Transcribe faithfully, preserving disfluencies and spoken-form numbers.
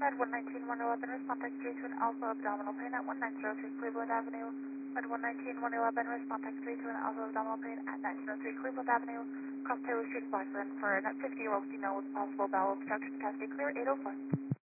Med one nineteen one eleven, respond text three to an Alpha abdominal pain at one nine zero three Cleveland Avenue. Med one nineteen one eleven, respond text three to an Alpha abdominal pain at nineteen oh three Cleveland Avenue. Cross Taylor Street, Blackburn for a fifty year old female with possible bowel obstruction. Cascade clear, eight oh four.